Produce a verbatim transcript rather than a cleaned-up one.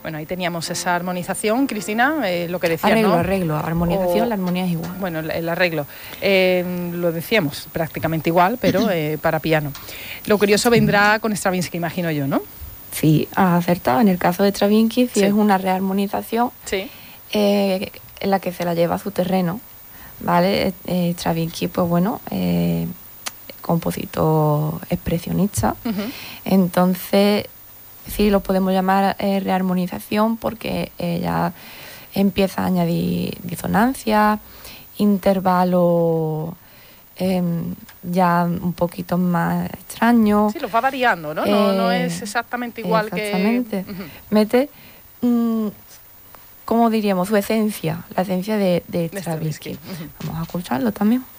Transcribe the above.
Bueno, ahí teníamos esa armonización, Cristina, eh, lo que decías, arreglo, ¿no? Arreglo, armonización, o, la armonía es igual. Bueno, el, el arreglo, eh, lo decíamos prácticamente igual, pero eh, para piano. Lo curioso vendrá con Stravinsky, imagino yo, ¿no? Sí, has acertado. En el caso de Stravinsky, sí, sí. es una rearmonización sí. eh, en la que se la lleva a su terreno, ¿vale? Eh, Stravinsky, pues bueno, eh, compositor expresionista, uh-huh. Entonces sí lo podemos llamar eh, rearmonización porque ella empieza a añadir disonancia, intervalos eh, ya un poquito más extraños. Sí, los va variando, ¿no? Eh, no, no es exactamente igual exactamente. que... Uh-huh. Mete, um, ¿cómo diríamos? Su esencia, la esencia de, de Stravinsky. Uh-huh. Vamos a escucharlo también.